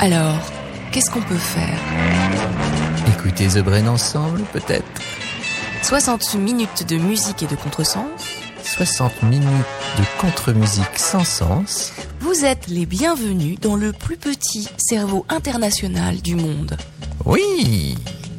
Alors, qu'est-ce qu'on peut faire ? Écoutez The Brain ensemble, peut-être ? 60 minutes de musique et de contresens. 60 minutes de contre-musique sans sens. Vous êtes les bienvenus dans le plus petit cerveau international du monde. Oui!